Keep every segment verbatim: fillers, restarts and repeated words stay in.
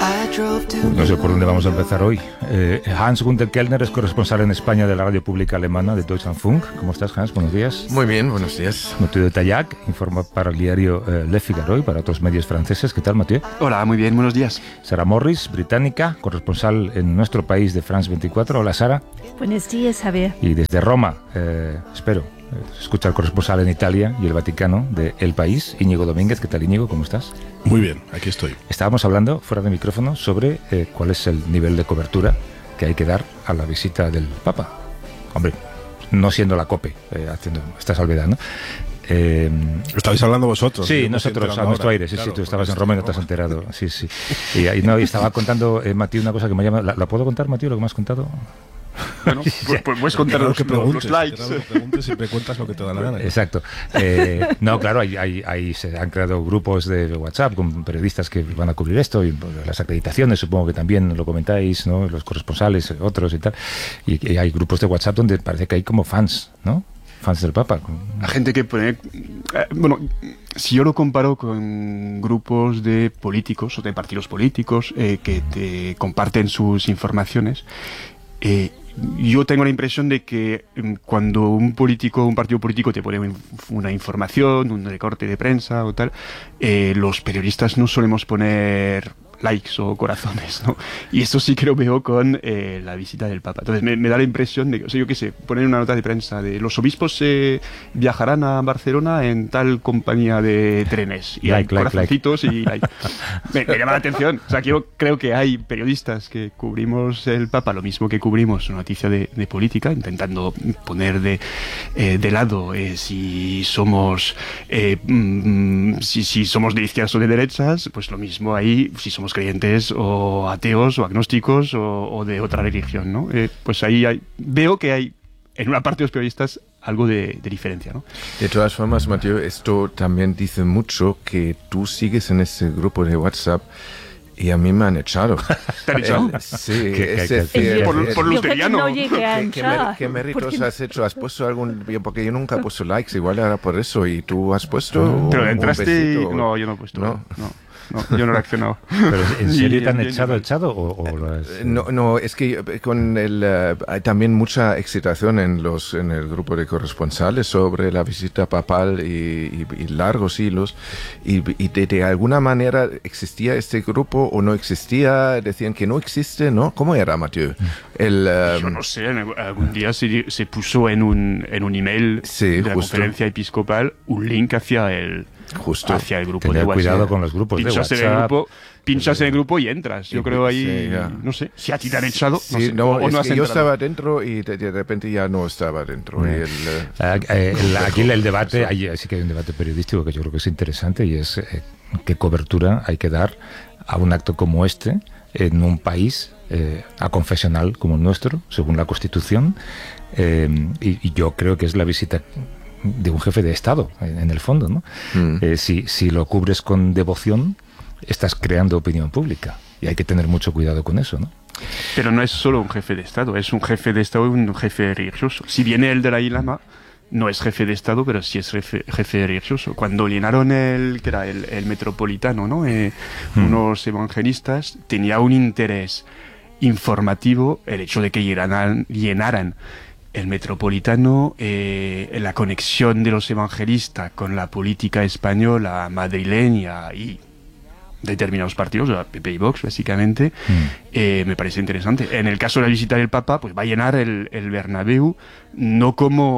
No sé por dónde vamos a empezar hoy. Eh, Hans-Günther Kellner es corresponsal en España de la radio pública alemana de Deutschlandfunk. ¿Cómo estás, Hans? Buenos días. Muy bien, buenos días. Mathieu de Taillac informa para el diario eh, Le Figaro y para otros medios franceses. ¿Qué tal, Mathieu? Hola, muy bien, buenos días. Sara Morris, británica, corresponsal en nuestro país de France veinticuatro. Hola, Sara. Buenos días, Javier. Y desde Roma, eh, espero, escucha al corresponsal en Italia y el Vaticano de El País, Íñigo Domínguez. ¿Qué tal, Íñigo? ¿Cómo estás? Muy bien, aquí estoy. Estábamos hablando fuera de micrófono sobre eh, cuál es el nivel de cobertura que hay que dar a la visita del Papa. Hombre, no siendo la COPE, eh, haciendo esta salvedad, ¿no? Eh, Estabais hablando vosotros. Sí, nosotros, a nuestro aire. Sí, claro, sí, tú estabas en Roma y no te has enterado. Sí, sí. Y, y, no, y estaba contando, eh, Mathieu, una cosa que me llama... ¿La, ¿la puedo contar, Mathieu, lo que me has contado? Bueno, pues, pues puedes contar claro los, que preguntes, los likes. Claro que preguntes y me cuentas lo que te da la gana. Exacto. Eh, no, claro, hay, hay, hay, se han creado grupos de WhatsApp con periodistas que van a cubrir esto, y las acreditaciones, supongo que también lo comentáis, ¿no? Los corresponsales, otros y tal. Y, y hay grupos de WhatsApp donde parece que hay como fans, ¿no? Fans del Papa. La gente que pone... Eh, bueno, si yo lo comparo con grupos de políticos o de partidos políticos eh, que te comparten sus informaciones, eh, yo tengo la impresión de que cuando un político, un partido político te pone una información, un recorte de prensa o tal, eh, los periodistas no solemos poner likes o corazones, ¿no? Y eso sí que lo veo con eh, la visita del Papa. Entonces me, me da la impresión de que, o sea, yo qué sé, poner una nota de prensa de los obispos eh, viajarán a Barcelona en tal compañía de trenes. Y like, hay like, corazoncitos like. y like. Me, me llama la atención. O sea, yo creo que hay periodistas que cubrimos el Papa lo mismo que cubrimos una noticia de, de política, intentando poner de, eh, de lado eh, si somos eh, mm, si, si somos de izquierdas o de derechas, pues lo mismo ahí, si somos creyentes o ateos o agnósticos o, o de otra religión, ¿no? Eh, pues ahí hay, veo que hay en una parte de los periodistas algo de, de diferencia, ¿no? De todas formas, Mathieu, esto también dice mucho que tú sigues en ese grupo de WhatsApp y a mí me han echado. ¿Te han echado? Eh, sí, ¿Qué- es qué- decir, qué- por, es- por Yo creo que luteriano. no llegué a ¿Qué, qué, entrar. mer- qué méritos Porque- has hecho? ¿Has puesto algún...? Porque yo nunca he puesto likes, igual era por eso. ¿Y tú has puesto Pero un entraste y... besito? No, yo no he puesto. No. No, no, yo no he reaccionado. ¿Pero en serio Y- te han y- echado, y- echado o, o lo has- Eh, No, no, es que eh, con el, eh, hay también mucha excitación en los en el grupo de corresponsales sobre la visita papal y, y- y largos hilos. Y, y de, de alguna manera existía este grupo o no existía, decían que no existe, ¿no? ¿Cómo era, Mathieu? El, eh, Yo no sé, en algún- algún día se, se puso en un, en un email Sí, de la justo. conferencia episcopal un link hacia el, Justo. hacia el grupo Tener de WhatsApp. cuidado con los grupos de pinchas En el WhatsApp. grupo, pinchas en el grupo y entras. Yo Y- creo ahí, sí, ya. no sé, si a ti te han echado, Sí, no sé, no, o, o es no has que yo entrado. estaba dentro y de, de repente ya no estaba dentro. Y el, eh, Ah, eh, el- aquí el debate, hay, sí que hay un debate periodístico que yo creo que es interesante, y es eh, qué cobertura hay que dar a un acto como este en un país eh, aconfesional como el nuestro, según la Constitución, eh, y, y yo creo que es la visita de un jefe de Estado, en, en el fondo, ¿no? Mm. Eh, si, si lo cubres con devoción, estás creando opinión pública, y hay que tener mucho cuidado con eso, ¿no? Pero no es solo un jefe de Estado, es un jefe de Estado y un jefe religioso. Si viene el Dalai Lama, no es jefe de Estado, pero sí es jefe, jefe religioso. Cuando llenaron el, que era el, el Metropolitano, ¿no? Eh, Mm. unos evangelistas, tenía un interés informativo el hecho de que llenaran, llenaran el Metropolitano, eh, la conexión de los evangelistas con la política española, madrileña y determinados partidos, o sea, P P y Vox básicamente, Mm. eh, me parece interesante. En el caso de la visita del Papa, pues va a llenar el, el Bernabéu, no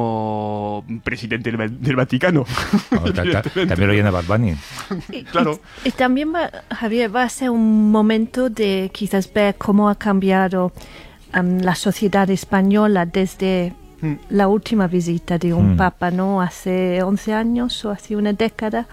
como presidente del, Va- del Vaticano. No, ta- ta- evidentemente. también lo llena Bad Bunny. Y, Claro. y- y también, va, Javier, va a ser un momento de quizás ver cómo ha cambiado um, la sociedad española desde Mm. la última visita de un Mm. papa, ¿no? Hace once años o hace una década.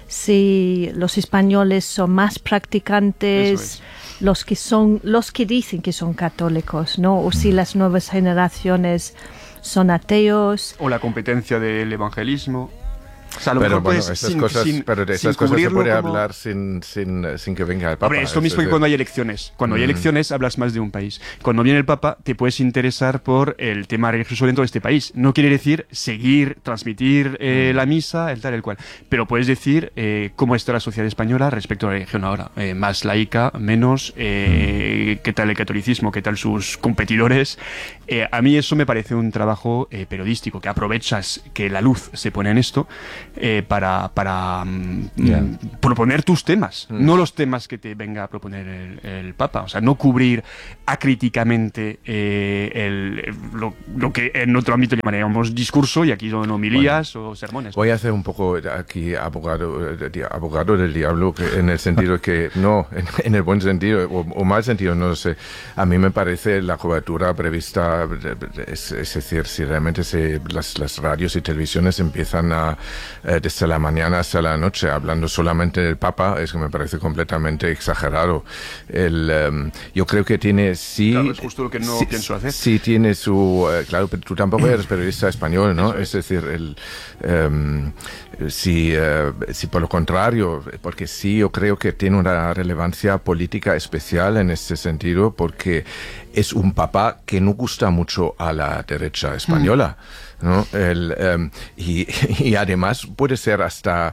Si los españoles son más practicantes, Eso los que son, los que dicen que son católicos, ¿no? O si las nuevas generaciones son ateos. O la competencia del evangelismo. O sea, a lo pero mejor bueno, puedes, esas sin, cosas, sin, pero de sin esas cosas se puede como... hablar sin, sin, sin que venga el Papa. Hombre, esto mismo es que cuando hay elecciones. Cuando Mm. hay elecciones hablas más de un país. Cuando viene el Papa te puedes interesar por el tema religioso dentro de este país. No quiere decir seguir, transmitir eh, la misa, el tal, el cual. Pero puedes decir eh, cómo está la sociedad española respecto a la religión ahora. Eh, más laica, menos, eh, qué tal el catolicismo, qué tal sus competidores. Eh, a mí eso me parece un trabajo eh, periodístico, que aprovechas que la luz se pone en esto eh, para, para mm, Yeah. proponer tus temas, Mm. no los temas que te venga a proponer el, el Papa. O sea, no cubrir acríticamente eh, el, lo, lo que en otro ámbito llamaríamos discurso, y aquí son homilías bueno, o sermones. Voy a hacer un poco aquí abogado, eh, abogado del diablo, que en el sentido que, no, en, en el buen sentido, o, o mal sentido, no lo sé. A mí me parece la cobertura prevista, es, es decir, si realmente se, las, las radios y televisiones empiezan a, eh, desde la mañana hasta la noche hablando solamente del Papa, es que me parece completamente exagerado. El, um, yo creo que tiene, sí... Claro, es justo lo que no sí, pienso hacer. Sí tiene su... Eh, claro, pero tú tampoco eres periodista español, ¿no? Es. es decir, el, um, si, uh, si por lo contrario, porque sí yo creo que tiene una relevancia política especial en este sentido, porque es un Papa que no gusta mucho a la derecha española, ¿no? El, um, y, y además puede ser hasta...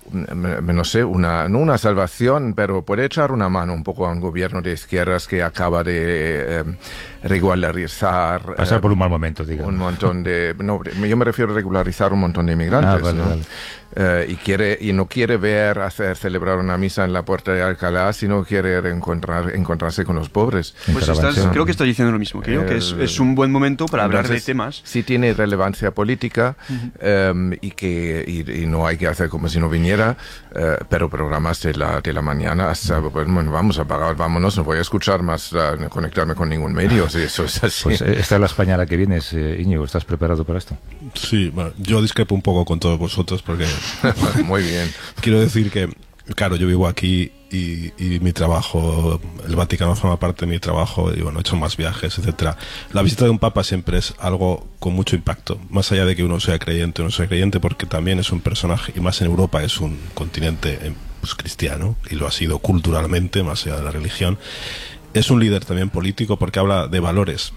no sé, una, no una salvación, pero puede echar una mano un poco a un gobierno de izquierdas que acaba de eh, regularizar... Pasar eh, por un mal momento, digamos. Un montón de... No, yo me refiero a regularizar un montón de inmigrantes, ah, vale, ¿no? vale. Eh, y quiere y no quiere ver hacer celebrar una misa en la puerta de Alcalá, sino quiere encontrar, encontrarse con los pobres. Pues estás, creo que estás diciendo lo mismo, creo que es, es un buen momento para hablar Entonces, de temas. Sí tiene relevancia política uh-huh. um, y que y, y no hay que hacer como si no viniera, uh, pero programas de la, de la mañana hasta, bueno, vamos a pagar, vámonos, no voy a escuchar más, uh, no conectarme con ningún medio, si eso es así. Pues esta es la España a la que vienes, eh, Íñigo, ¿estás preparado para esto? Sí, bueno, yo discrepo un poco con todos vosotros porque... Muy bien. Quiero decir que, claro, yo vivo aquí y, y mi trabajo, el Vaticano forma parte de mi trabajo y bueno, he hecho más viajes, etcétera. La visita de un papa siempre es algo con mucho impacto, más allá de que uno sea creyente o no sea creyente, porque también es un personaje, y más en Europa es un continente pues, cristiano, y lo ha sido culturalmente, más allá de la religión. Es un líder también político porque habla de valores.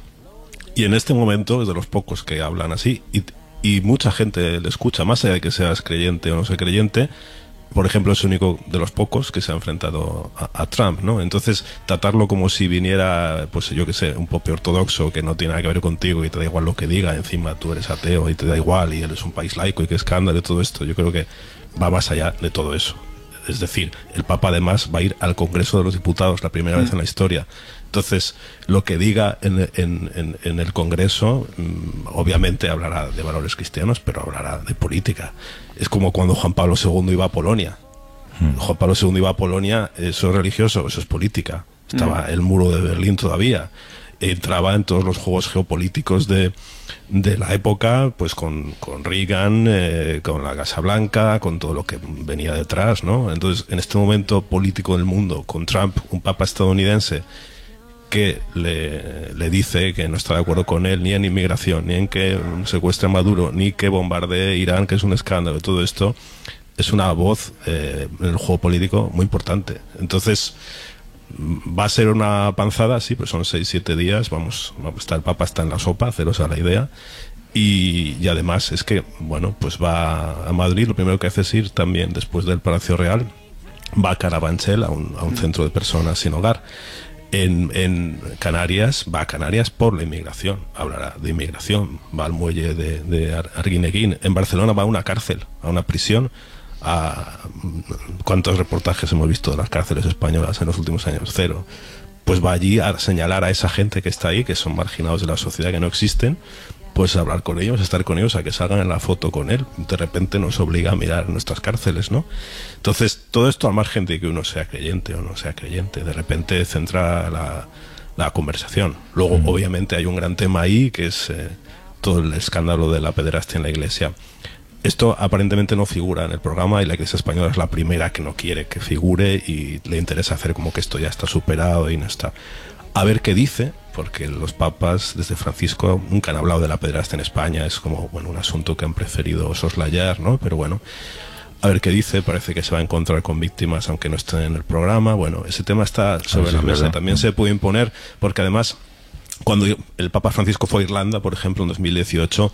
Y en este momento es de los pocos que hablan así, y y mucha gente le escucha, más allá de que seas creyente o no sea creyente. Por ejemplo, es el único de los pocos que se ha enfrentado a, a Trump, ¿no? Entonces, tratarlo como si viniera, pues yo que sé, un pope ortodoxo que no tiene nada que ver contigo y te da igual lo que diga, encima tú eres ateo y te da igual y él es un país laico y qué escándalo y todo esto, yo creo que va más allá de todo eso. Es decir, el Papa además va a ir al Congreso de los Diputados la primera mm. vez en la historia. Entonces, lo que diga en, en, en, en el Congreso, mmm, obviamente hablará de valores cristianos, pero hablará de política. Es como cuando Juan Pablo segundo iba a Polonia. Mm. Juan Pablo segundo iba a Polonia, eso es religioso, eso es política. Estaba mm. el muro de Berlín todavía. Entraba en todos los juegos geopolíticos de, de la época, pues con, con Reagan, eh, con la Casa Blanca, con todo lo que venía detrás, ¿no? Entonces, en este momento político del mundo, con Trump, un papa estadounidense, que le, le dice que no está de acuerdo con él ni en inmigración, ni en que secuestre a Maduro, ni que bombardee Irán, que es un escándalo. Todo esto es una voz eh, en el juego político muy importante. Entonces, va a ser una panzada, sí, pues son seis, siete días, vamos, está el Papa está en la sopa, haceros a la idea. Y, y además es que, bueno, pues va a Madrid, lo primero que hace es ir también, después del Palacio Real, va a Carabanchel, a un, a un centro de personas sin hogar. En, en Canarias, va a Canarias por la inmigración, hablará de inmigración, va al muelle de, de Arguineguín. En Barcelona va a una cárcel, a una prisión. A, ¿cuántos reportajes hemos visto de las cárceles españolas en los últimos años? Cero. Pues va allí a señalar a esa gente que está ahí, que son marginados de la sociedad, que no existen, pues hablar con ellos, estar con ellos, a que salgan en la foto con él. De repente nos obliga a mirar nuestras cárceles, ¿no? Entonces, todo esto al margen de que uno sea creyente o no sea creyente, de repente centra la, la conversación. Luego, mm. obviamente, hay un gran tema ahí, que es eh, todo el escándalo de la pederastia en la Iglesia. Esto aparentemente no figura en el programa y la Iglesia española es la primera que no quiere que figure y le interesa hacer como que esto ya está superado y no está. A ver qué dice, porque los papas, desde Francisco, nunca han hablado de la pederastia en España. Es como, bueno, un asunto que han preferido soslayar, ¿no? Pero bueno, a ver qué dice. Parece que se va a encontrar con víctimas aunque no estén en el programa. Bueno, ese tema está sobre la mesa. También se puede imponer, porque además, cuando el Papa Francisco fue a Irlanda, por ejemplo, en dos mil dieciocho,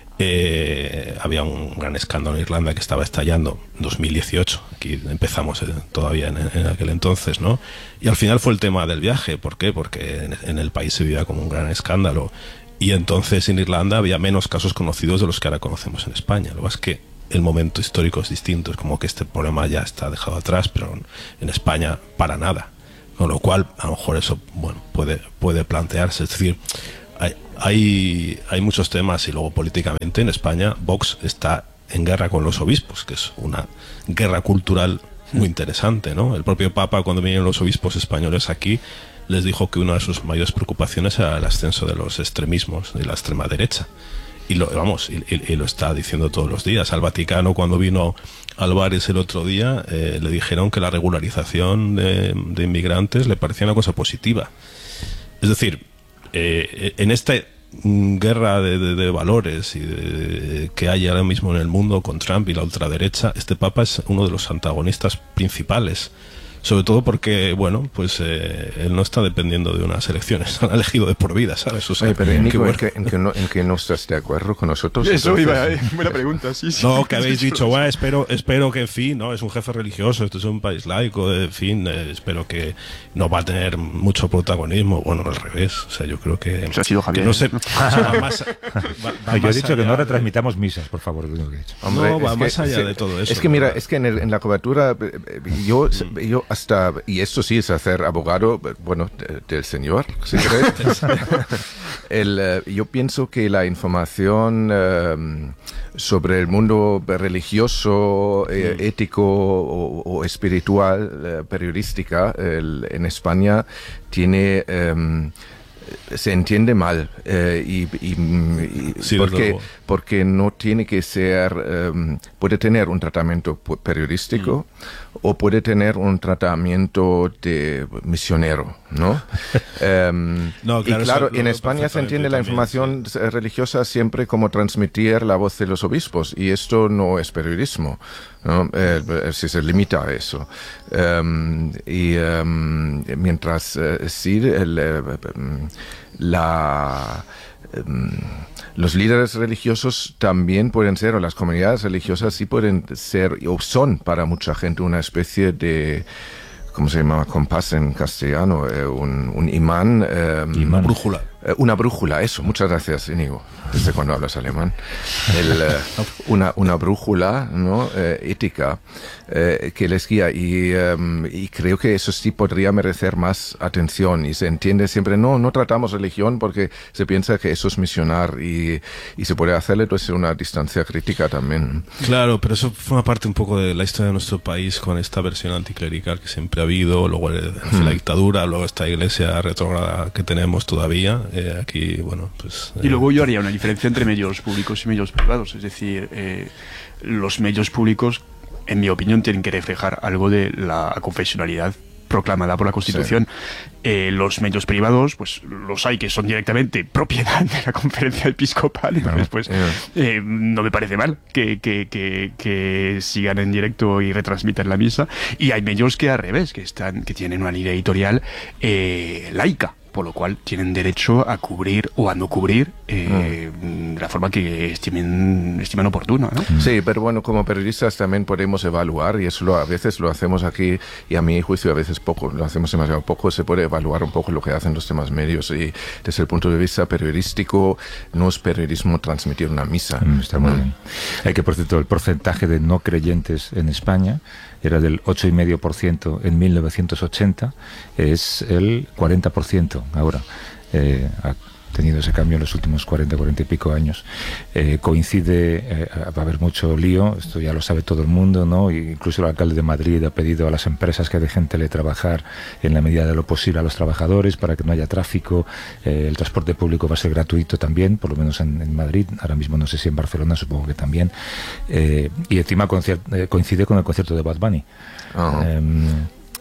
eh, había un gran escándalo en Irlanda que estaba estallando en dos mil dieciocho. Aquí empezamos eh, todavía en, en aquel entonces, ¿no? Y al final fue el tema del viaje. ¿Por qué? Porque en, en el país se vivía como un gran escándalo. Y entonces en Irlanda había menos casos conocidos de los que ahora conocemos en España. Lo que pasa es que el momento histórico es distinto. Es como que este problema ya está dejado atrás, pero en España para nada. Con lo cual, a lo mejor eso, bueno, puede, puede plantearse. Es decir, hay, hay, hay muchos temas, y luego políticamente en España Vox está en guerra con los obispos, que es una guerra cultural muy interesante, ¿no? El propio Papa, cuando vinieron los obispos españoles aquí, les dijo que una de sus mayores preocupaciones era el ascenso de los extremismos de la extrema derecha. Y lo, vamos, y, y, y lo está diciendo todos los días. Al Vaticano, cuando vino Álvarez el otro día, eh, le dijeron que la regularización de, de inmigrantes le parecía una cosa positiva. Es decir, eh, en esta guerra de, de, de valores y de, que hay ahora mismo en el mundo con Trump y la ultraderecha, este Papa es uno de los antagonistas principales. Sobre todo porque, bueno, pues eh, él no está dependiendo de unas elecciones, han elegido de por vida, ¿sabes? O sea, Oye, pero Nico, bueno. ¿en, que, en, que no, ¿en que no estás de acuerdo con nosotros? Eso Entonces, iba, eh, buena pregunta, sí, sí. No, que habéis dicho, bueno, espero, espero que, en fin, no, es un jefe religioso, esto es un país laico, en fin, eh, espero que no va a tener mucho protagonismo. Bueno, al revés, o sea, yo creo que... Eso ha sido Javier. Que no sé, va más, va, va yo he más dicho que allá no de- retransmitamos misas, por favor. Lo que he dicho. Hombre, No, va es más que- allá sí, de todo eso. Es que mira, ¿verdad? es que en, el- en la cobertura, eh, eh, yo, yo hasta, y esto sí es hacer abogado, eh, bueno, de- del señor, si queréis. el, eh, yo pienso que la información eh, sobre el mundo religioso, eh, ético o, o espiritual, eh, periodística, el- en España tiene... eh, se entiende mal eh, y, y- y Sí, desde porque, luego. porque no tiene que ser, um, puede tener un tratamiento pu- periodístico mm. o puede tener un tratamiento de misionero, ¿no? um, No, claro, y claro, eso lo en veo España se entiende perfectamente la también, información religiosa siempre como transmitir la voz de los obispos y esto no es periodismo, ¿no? Eh, si se limita a eso. Um, y um, mientras eh, sí, el, eh, la... um, los líderes religiosos también pueden ser, o las comunidades religiosas sí pueden ser, o son para mucha gente una especie de, ¿cómo se llama? Compás en castellano, eh, un, un imán. Eh, Imán. Brújula. eh, una brújula, eso. Muchas gracias, Íñigo. Desde cuando hablas alemán. El, eh, una, una brújula, ¿no? Eh, ética eh, que les guía. Y, um, y creo que eso sí podría merecer más atención. Y se entiende siempre, no, no tratamos religión porque se piensa que eso es misionar y, y se puede hacerle pues, una distancia crítica también. Claro, pero eso forma parte un poco de la historia de nuestro país con esta versión anticlerical que siempre ha habido, luego el- la dictadura, luego esta iglesia retrógrada que tenemos todavía. Eh, aquí, bueno, pues... Y eh, luego yo haría una diferencia entre medios públicos y medios privados. Es decir, eh, los medios públicos, en mi opinión, tienen que reflejar algo de la confesionalidad proclamada por la Constitución. Sí. Eh, los medios privados, pues los hay que son directamente propiedad de la Conferencia Episcopal. Entonces, pues eh, no me parece mal que, que, que, que sigan en directo y retransmitan la misa. Y hay medios que al revés, que están, que tienen una línea editorial eh, laica, por lo cual tienen derecho a cubrir o a no cubrir eh, mm. de la forma que estimen, estimen oportuna, ¿no? Sí, pero bueno, como periodistas también podemos evaluar, y eso lo, a veces lo hacemos aquí, y a mi juicio a veces poco, lo hacemos demasiado poco, se puede evaluar un poco lo que hacen los demás medios, y desde el punto de vista periodístico, no es periodismo transmitir una misa. Mm, está muy bien. Hay que, por cierto, el porcentaje de no creyentes en España era del ocho coma cinco por ciento en mil novecientos ochenta, es el cuarenta por ciento ahora. Eh, ha tenido ese cambio en los últimos cuarenta, cuarenta y pico años. Eh, coincide, eh, va a haber mucho lío, esto ya lo sabe todo el mundo, ¿no? Y incluso el alcalde de Madrid ha pedido a las empresas que dejen teletrabajar en la medida de lo posible a los trabajadores para que no haya tráfico. Eh, el transporte público va a ser gratuito también, por lo menos en, en Madrid, ahora mismo no sé si en Barcelona, supongo que también. Eh, y encima coincide con el concierto de Bad Bunny. Uh-huh. Eh,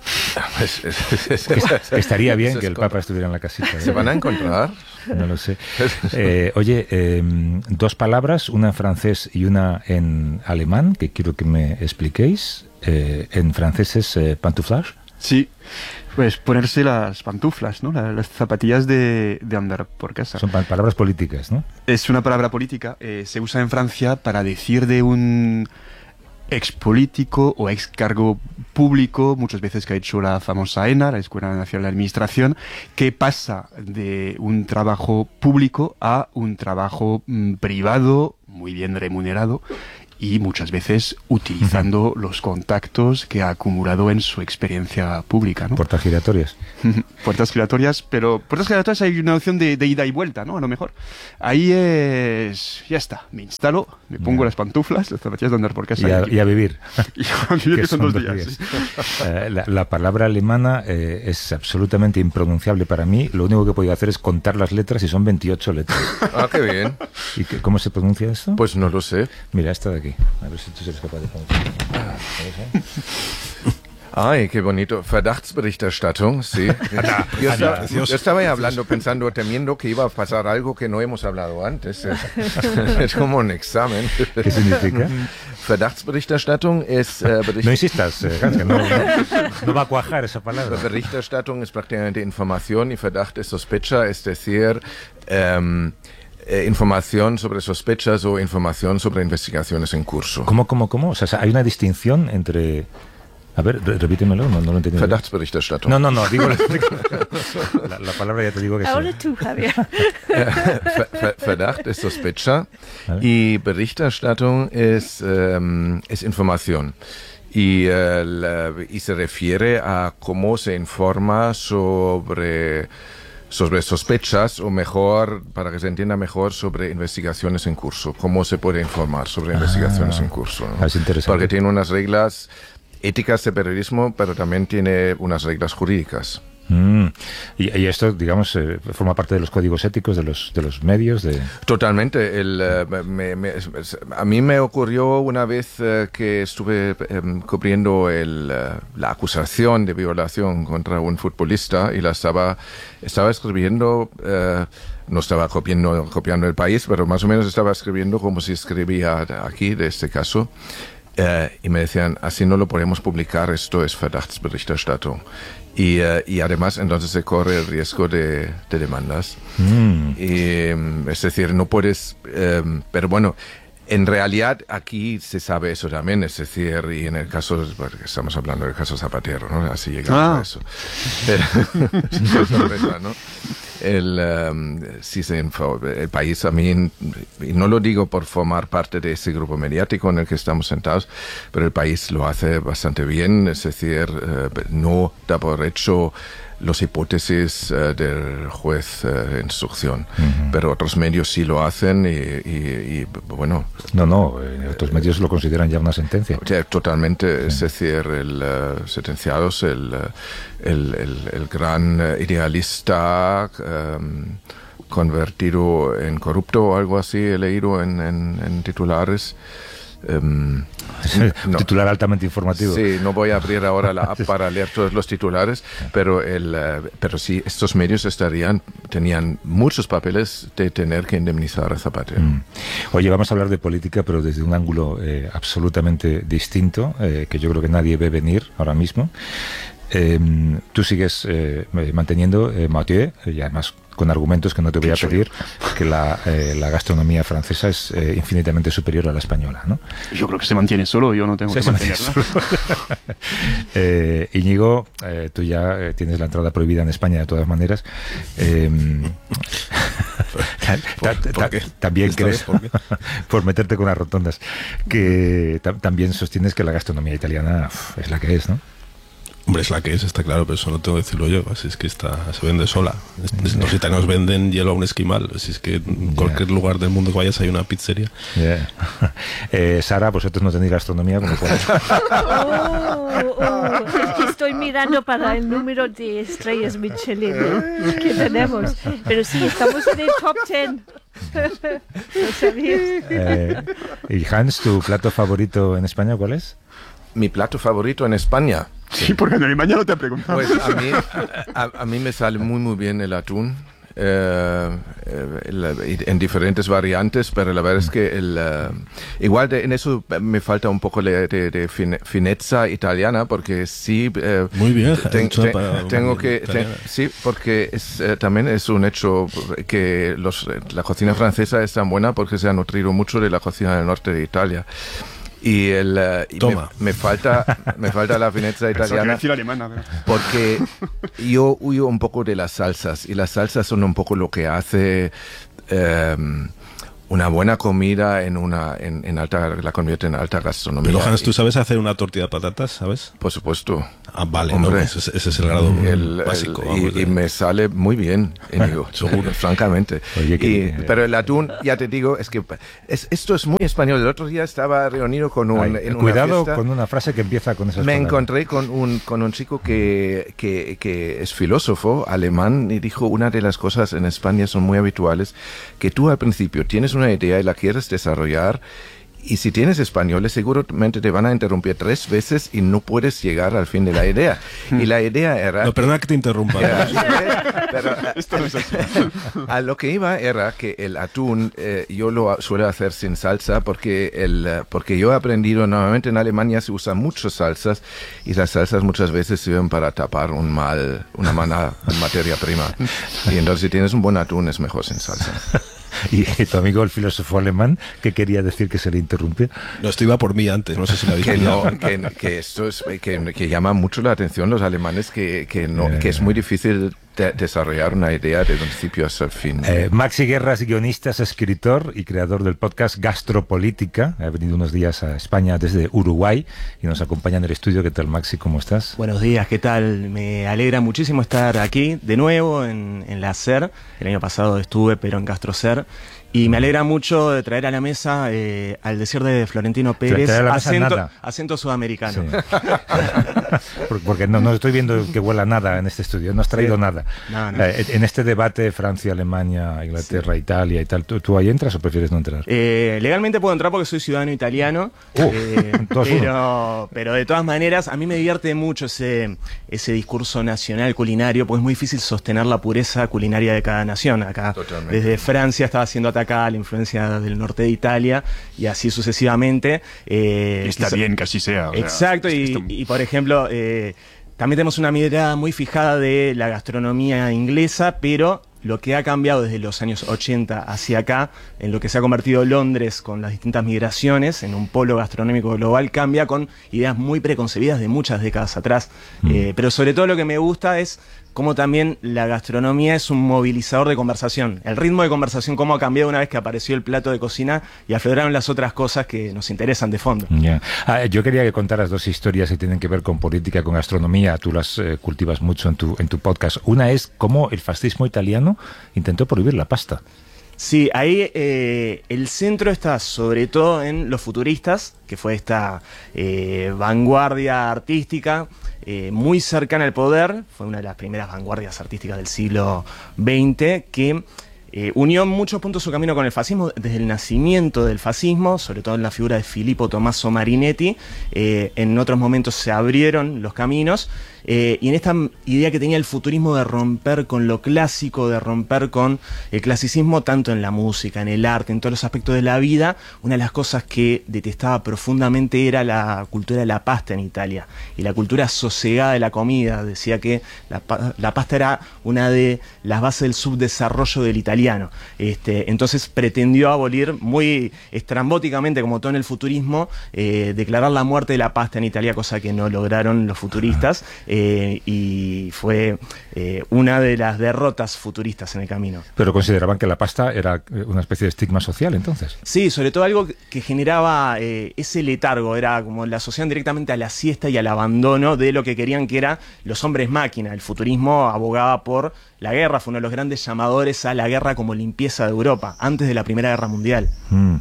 Es- es- es- es- Que estaría bien eso que es el contra- Papa estuviera en la casita. ¿eh? ¿Se van a encontrar? No lo sé. Eh, oye, eh, dos palabras, una en francés y una en alemán, que quiero que me expliquéis. Eh, en francés es eh, pantouflage. Sí, pues ponerse las pantuflas, ¿no? La- las zapatillas de, de andar por casa. Son pa- palabras políticas, ¿no? Es una palabra política, eh, se usa en Francia para decir de un ex político o ex cargo público, muchas veces que ha hecho la famosa E N A, la Escuela Nacional de Administración, que pasa de un trabajo público a un trabajo mm, privado, muy bien remunerado, y muchas veces utilizando los contactos que ha acumulado en su experiencia pública, ¿no? Puertas giratorias. Puertas giratorias, pero puertas giratorias hay una opción de, de ida y vuelta, ¿no? A lo mejor. Ahí es... Ya está, me instalo, me pongo Ya. las pantuflas, las zapatillas de andar por casa. Y a, y a vivir. y a vivir, que son dos días. sí. Eh, la, la palabra alemana eh, es absolutamente impronunciable para mí. Lo único que he podido hacer es contar las letras y son veintiocho letras. Ah, qué bien. ¿Y qué- cómo se pronuncia esto? Pues no lo sé. Mira, esta de aquí. A ver si tú eres capaz de pronunciar. Ah, ¿ves, eh? Ay, qué bonito. Verdachtsberichterstattung, sí. Yo estaba, yo estaba hablando, pensando, temiendo que iba a pasar algo que no hemos hablado antes. Es, es como un examen. ¿Qué significa? Verdachtsberichterstattung es... eh, Bericht- No insistas, eh, Hans, que no, no, no va a cuajar esa palabra. Berichterstattung es prácticamente información y Verdacht es sospecha, es decir, em, eh, información sobre sospechas o información sobre investigaciones en curso. ¿Cómo, cómo, cómo? O sea, hay una distinción entre... A ver, re- repítemelo, no, no lo entendí. Verdachtsberichterstattung. No, no, no, digo la, la, la palabra ya te digo que Ahora sí. tú, Javier. Ver- Ver- Verdacht es sospecha Vale. y Berichterstattung es, em, es información. Y, eh, la- y se refiere a cómo se informa sobre, sobre sospechas, o mejor, para que se entienda mejor, sobre investigaciones en curso. Cómo se puede informar sobre investigaciones en curso, ¿no? Ah, es interesante. Porque tiene unas reglas éticas de periodismo, pero también tiene unas reglas jurídicas. Mm. Y, y esto, digamos, eh, forma parte de los códigos éticos de los, de los medios. De... Totalmente. El, eh, me- me- a mí me ocurrió una vez eh, que estuve em, cubriendo el, eh, la acusación de violación contra un futbolista y la estaba, estaba escribiendo, eh, no estaba copiando, copiando el país, pero más o menos estaba escribiendo como si escribía aquí de este caso. Eh, y me decían, así no lo podemos publicar, esto es Verdachtsberichterstattung. Y, eh, y además entonces se corre el riesgo de, de demandas. Mm. Y, mm, es decir, no puedes, eh, pero bueno, en realidad aquí se sabe eso también, es decir, y en el caso, bueno, estamos hablando del caso Zapatero, ¿no? Así llegamos Ah. a eso. Pero, qué sorpresa, ¿no? El, um, sí se info- el país a mí, y no lo digo por formar parte de ese grupo mediático en el que estamos sentados, pero el país lo hace bastante bien, es decir, eh, no da por hecho los hipótesis eh, del juez eh, de instrucción, pero otros medios sí lo hacen y, y- y, bueno, No, no, en otros medios lo consideran ya una sentencia. o sea, totalmente, es decir, el eh, sentenciados, el, eh, el, el- el gran eh, idealista em, convertido en corrupto o algo así, he leído en, en- en titulares. Em, no. Titular altamente informativo. Sí, no voy a abrir ahora la app para leer todos los titulares, pero el, eh, pero sí, estos medios estarían, tenían muchos papeles de tener que indemnizar a Zapatero. Mm. Oye, vamos a hablar de política, pero desde un ángulo eh, absolutamente distinto, eh, que yo creo que nadie ve venir ahora mismo. Eh, tú sigues eh, manteniendo, eh, Mathieu, y además con argumentos que no te voy a pedir, que la, eh, la gastronomía francesa es eh, infinitamente superior a la española, ¿no? Yo creo que se mantiene solo, yo no tengo Sí, que se mantiene mantenerla. eh, Íñigo, eh, tú ya eh, tienes la entrada prohibida en España de todas maneras. Eh, ta- ta- ¿Por- ta- por qué? También ¿Esta crees, vez por qué? por meterte con las rotondas, que ta- también sostienes que la gastronomía italiana uf, es la que es, ¿no? Hombre, es la que es, está claro, pero eso no tengo que decirlo yo. Así es que está, se vende sola. Es- Los italianos venden hielo a un esquimal. Así es que en cualquier lugar del mundo que vayas hay una pizzería. Yeah. Eh, Sara, vosotros no tenéis gastronomía, como cual. Oh, oh, es que estoy mirando para el número de estrellas Michelin que tenemos. Pero sí, estamos en el top ten. ¿Lo sabías? Eh, y Hans, ¿tu plato favorito en España cuál es? Mi plato favorito en España. Sí, porque en Alemania no te he preguntado. Pues a mí, a, a mí me sale muy muy bien el atún. Eh, eh, en diferentes variantes, pero la verdad es que el, uh, igual de, en eso me falta un poco de, de, de fin, finezza italiana, porque sí eh, muy bien ten, ten, tengo que ten, sí, porque es, eh, también es un hecho que los, la cocina francesa es tan buena porque se ha nutrido mucho de la cocina del norte de Italia. Y, el, uh, y me, me falta me falta la finezza italiana alemana, pero... porque yo huyo un poco de las salsas y las salsas son un poco lo que hace um, una buena comida en una en, en alta la convierte en alta gastronomía. Pero Hans, ¿tú sabes hacer una tortilla de patatas, sabes? Por supuesto. Ah, vale, no, ese, ese es el grado el, básico. El, vamos, y, y me sale muy bien, Íñigo, seguro, francamente. Oye, que, y, pero el atún, ya te digo, es que es, esto es muy español. El otro día estaba reunido con un... Ay, en cuidado una fiesta, con una frase que empieza con esas Me palabras. encontré con un, con un chico que, que, que es filósofo alemán y dijo, una de las cosas en España son muy habituales, que tú al principio tienes una idea y la quieres desarrollar, y si tienes españoles seguramente te van a interrumpir tres veces y no puedes llegar al fin de la idea. Y la idea era... No, perdona que te interrumpa. Era, pero, Esto no es así. A lo que iba era que el atún eh, yo lo suelo hacer sin salsa porque, el, porque yo he aprendido, normalmente en Alemania se usan muchas salsas y las salsas muchas veces sirven para tapar un mal, una mala materia prima. Y entonces si tienes un buen atún es mejor sin salsa. Y tu amigo el filósofo alemán, ¿qué quería decir que se le interrumpe? No, esto iba por mí antes, no sé si lo habéis que no, que, que esto es que, que llama mucho la atención los alemanes, que, que, no, eh, que es muy difícil de desarrollar una idea de principio hasta el fin. Eh, Maxi Guerra es guionista, es escritor y creador del podcast Gastropolítica. Ha venido unos días a España desde Uruguay y nos acompaña en el estudio. ¿Qué tal, Maxi? ¿Cómo estás? Buenos días, ¿qué tal? Me alegra muchísimo estar aquí de nuevo en, en la SER. El año pasado estuve, pero en GastroSer. Y me alegra mucho de traer a la mesa eh, al desierto de Florentino Pérez, acento, acento sudamericano. Sí. Porque no, no estoy viendo que huela nada en este estudio, no has traído sí. nada. No, no. Eh, en este debate Francia, Alemania, Inglaterra, sí. Italia y tal, ¿tú, ¿tú ahí entras o prefieres no entrar? Eh, legalmente puedo entrar porque soy ciudadano italiano, uh, eh, pero, pero de todas maneras a mí me divierte mucho ese, ese discurso nacional culinario, porque es muy difícil sostener la pureza culinaria de cada nación. Acá, Totalmente. Desde Francia estaba haciendo ataque acá la influencia del norte de Italia y así sucesivamente. Eh, Está quizá, bien que así sea. O exacto, sea, y, esto... y por ejemplo, eh, también tenemos una mirada muy fijada de la gastronomía inglesa, pero lo que ha cambiado desde los años ochenta hacia acá, en lo que se ha convertido Londres con las distintas migraciones, en un polo gastronómico global, cambia con ideas muy preconcebidas de muchas décadas atrás. Mm. Eh, pero sobre todo lo que me gusta es cómo también la gastronomía es un movilizador de conversación. El ritmo de conversación, cómo ha cambiado una vez que apareció el plato de cocina y afloraron las otras cosas que nos interesan de fondo. Yeah. Ah, yo quería que contaras dos historias que tienen que ver con política, con gastronomía. Tú las eh, cultivas mucho en tu, en tu podcast. Una es cómo el fascismo italiano intentó prohibir la pasta. Sí, ahí eh, el centro está sobre todo en los futuristas, que fue esta eh, vanguardia artística eh, muy cercana al poder, fue una de las primeras vanguardias artísticas del siglo veinte, que eh, unió en muchos puntos su camino con el fascismo, desde el nacimiento del fascismo, sobre todo en la figura de Filippo Tommaso Marinetti. Eh, en otros momentos se abrieron los caminos, Eh, y en esta idea que tenía el futurismo de romper con lo clásico, de romper con el clasicismo tanto en la música, en el arte, en todos los aspectos de la vida, una de las cosas que detestaba profundamente era la cultura de la pasta en Italia y la cultura sosegada de la comida. Decía que la, la pasta era una de las bases del subdesarrollo del italiano. Este, entonces pretendió abolir muy estrambóticamente, como todo en el futurismo, eh, declarar la muerte de la pasta en Italia, cosa que no lograron los futuristas. Eh, y fue eh, una de las derrotas futuristas en el camino. Pero consideraban que la pasta era una especie de estigma social, entonces. Sí, sobre todo algo que generaba eh, ese letargo, era como la asociación directamente a la siesta y al abandono de lo que querían que eran los hombres máquina. El futurismo abogaba por la guerra, fue uno de los grandes llamadores a la guerra como limpieza de Europa, antes de la Primera Guerra Mundial. Mm.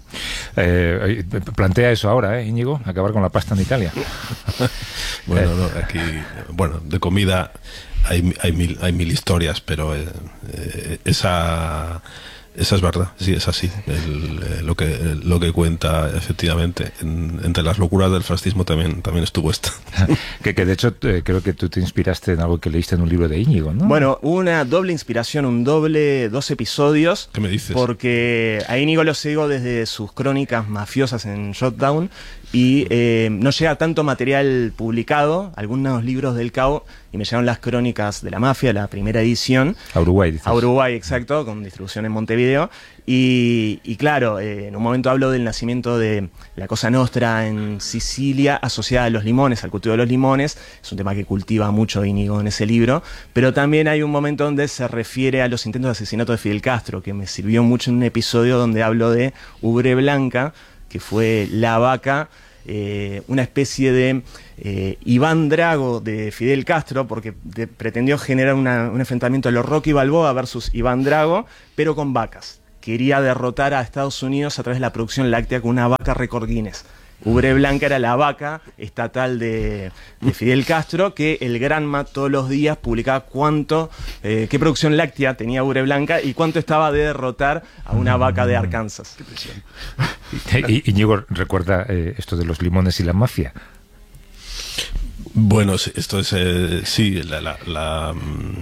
Eh, plantea eso ahora, ¿eh, Íñigo? Acabar con la pasta en Italia. Bueno, no, aquí, bueno, de comida hay, hay, mil, hay mil historias, pero eh, eh, esa, Esa es verdad, sí, es así. El, eh, lo, que, lo que cuenta, efectivamente, en, entre las locuras del fascismo también, también estuvo esta. que, que de hecho eh, creo que tú te inspiraste en algo que leíste en un libro de Íñigo, ¿no? Bueno, hubo una doble inspiración, un doble, dos episodios. ¿Qué me dices? Porque a Íñigo lo sigo desde sus crónicas mafiosas en Shutdown y eh, no llega tanto material publicado, algunos libros del Cabo, y me llegaron las crónicas de la mafia, la primera edición. A Uruguay, dices. A Uruguay, exacto, con distribución en Montevideo. Y, y claro, eh, en un momento hablo del nacimiento de la Cosa Nostra en Sicilia, asociada a los limones, al cultivo de los limones. Es un tema que cultiva mucho Íñigo en ese libro. Pero también hay un momento donde se refiere a los intentos de asesinato de Fidel Castro, que me sirvió mucho en un episodio donde hablo de Ubre Blanca, que fue la vaca, eh, una especie de eh, Iván Drago de Fidel Castro, porque de, pretendió generar una, un enfrentamiento de los Rocky Balboa versus Iván Drago, pero con vacas. Quería derrotar a Estados Unidos a través de la producción láctea con una vaca récord Guinness. Ubre Blanca era la vaca estatal de, de Fidel Castro, que el Granma todos los días publicaba cuánto, eh, qué producción láctea tenía Ubre Blanca y cuánto estaba de derrotar a una vaca de Arkansas. Qué presión. Y Íñigo recuerda eh, esto de los limones y la mafia. Bueno, esto es, eh, sí, la, la, la,